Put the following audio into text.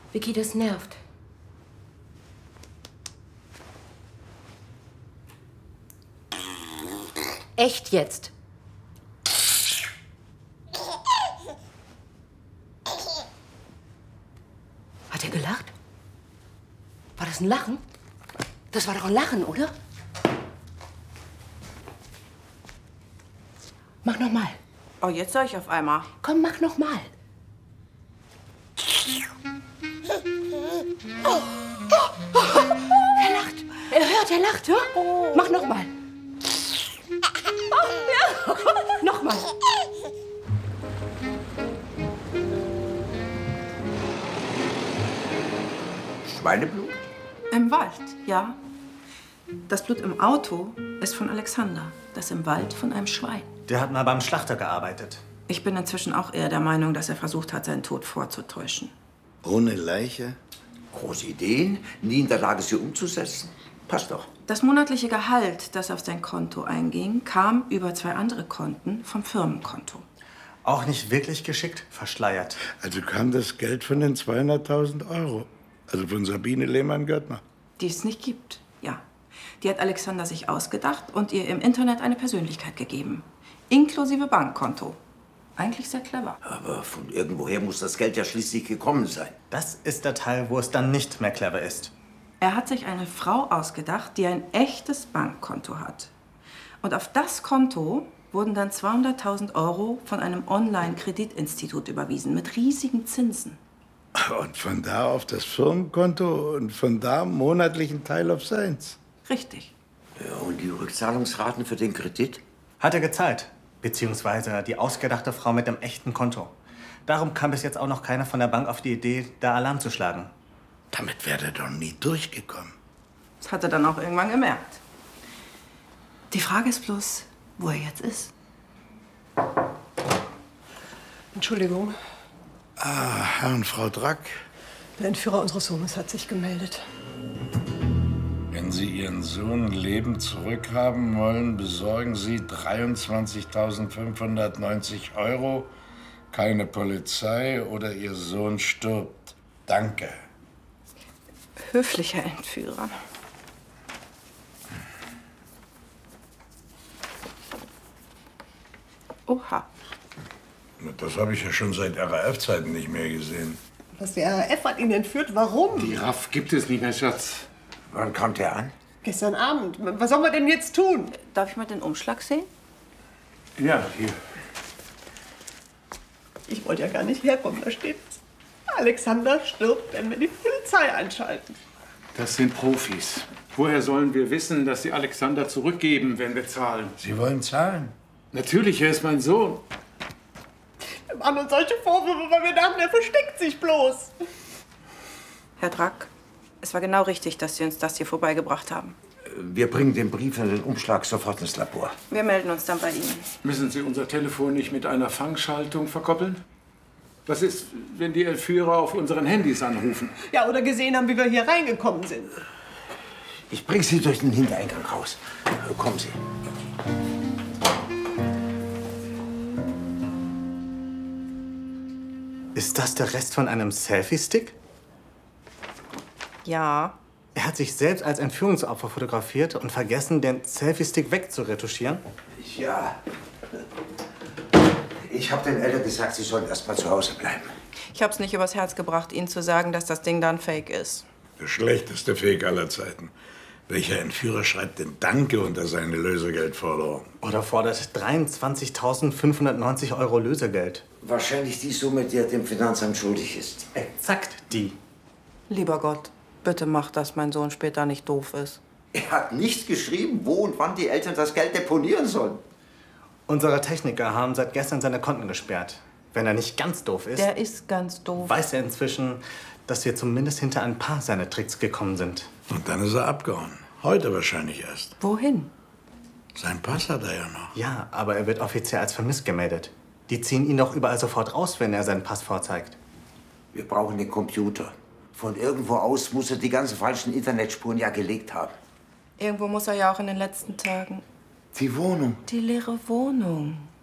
Vicky, das nervt. Echt jetzt? Hat er gelacht? War das ein Lachen? Das war doch ein Lachen, oder? Mach noch mal. Oh, jetzt soll ich auf einmal. Komm, mach noch mal. Er lacht. Er hört, er lacht, hör? Mach noch mal. Ja. Noch mal. Schweineblut? Im Wald, ja. Das Blut im Auto ist von Alexander, das im Wald von einem Schwein. Der hat mal beim Schlachter gearbeitet. Ich bin inzwischen auch eher der Meinung, dass er versucht hat, seinen Tod vorzutäuschen. Ohne Leiche? Große Ideen, nie in der Lage, sie umzusetzen. Passt doch. Das monatliche Gehalt, das auf sein Konto einging, kam über 2 andere Konten vom Firmenkonto. Auch nicht wirklich geschickt verschleiert. Also kam das Geld von den 200.000 Euro. Also von Sabine Lehmann-Göttner. Die es nicht gibt, ja. Die hat Alexander sich ausgedacht und ihr im Internet eine Persönlichkeit gegeben. Inklusive Bankkonto. Eigentlich sehr clever. Aber von irgendwoher muss das Geld ja schließlich gekommen sein. Das ist der Teil, wo es dann nicht mehr clever ist. Er hat sich eine Frau ausgedacht, die ein echtes Bankkonto hat. Und auf das Konto wurden dann 200.000 Euro von einem Online-Kreditinstitut überwiesen mit riesigen Zinsen. Und von da auf das Firmenkonto und von da monatlichen Teil auf seins. Richtig. Ja, und die Rückzahlungsraten für den Kredit? Hat er gezahlt. Beziehungsweise die ausgedachte Frau mit dem echten Konto. Darum kam bis jetzt auch noch keiner von der Bank auf die Idee, da Alarm zu schlagen. Damit wäre er doch nie durchgekommen. Das hat er dann auch irgendwann gemerkt. Die Frage ist bloß, wo er jetzt ist. Entschuldigung, Herr und Frau Drack. der Entführer unseres Sohnes hat sich gemeldet. Wenn Sie Ihren Sohn lebend zurückhaben wollen, besorgen Sie 23.590 Euro, keine Polizei oder Ihr Sohn stirbt. Danke. Höflicher Entführer. Oha. Das habe ich ja schon seit RAF-Zeiten nicht mehr gesehen. Was, die RAF hat ihn entführt? Warum? Die RAF gibt es nicht mehr, Schatz. Wann kam der an? Gestern Abend. Was sollen wir denn jetzt tun? Darf ich mal den Umschlag sehen? Ja, hier. Ich wollte ja gar nicht herkommen, da steht Alexander stirbt, wenn wir die Polizei einschalten. Das sind Profis. Woher sollen wir wissen, dass sie Alexander zurückgeben, wenn wir zahlen? Sie wollen zahlen? Natürlich, er ist mein Sohn. Wir machen uns solche Vorwürfe, weil wir dachten, er versteckt sich bloß. Herr Drack, es war genau richtig, dass Sie uns das hier vorbeigebracht haben. Wir bringen den Brief und den Umschlag sofort ins Labor. Wir melden uns dann bei Ihnen. Müssen Sie unser Telefon nicht mit einer Fangschaltung verkoppeln? Was ist, wenn die Entführer auf unseren Handys anrufen? Ja, oder gesehen haben, wie wir hier reingekommen sind. Ich bringe Sie durch den Hintereingang raus. Kommen Sie. Ist das der Rest von einem Selfie-Stick? Ja. Er hat sich selbst als Entführungsopfer fotografiert und vergessen, den Selfie-Stick wegzuretuschieren. Ja. Ich habe den Eltern gesagt, sie sollen erst mal zu Hause bleiben. Ich hab's nicht übers Herz gebracht, Ihnen zu sagen, dass das Ding dann fake ist. Der schlechteste Fake aller Zeiten. Welcher Entführer schreibt denn Danke unter seine Lösegeldforderung? Oder fordert 23.590 Euro Lösegeld. Wahrscheinlich die Summe, die er dem Finanzamt schuldig ist. Exakt die. Lieber Gott, bitte mach, dass mein Sohn später nicht doof ist. Er hat nicht geschrieben, wo und wann die Eltern das Geld deponieren sollen. Unsere Techniker haben seit gestern seine Konten gesperrt. Wenn er nicht ganz doof ist, Der ist ganz doof. weiß er inzwischen, dass wir zumindest hinter ein paar seiner Tricks gekommen sind. Und dann ist er abgehauen. Heute wahrscheinlich erst. Wohin? Sein Pass hat er ja noch. Ja, aber er wird offiziell als vermisst gemeldet. Die ziehen ihn doch überall sofort raus, wenn er seinen Pass vorzeigt. Wir brauchen den Computer. Von irgendwo aus muss er die ganzen falschen Internetspuren ja gelegt haben. Irgendwo muss er ja auch in den letzten Tagen. Die Wohnung. Die leere Wohnung.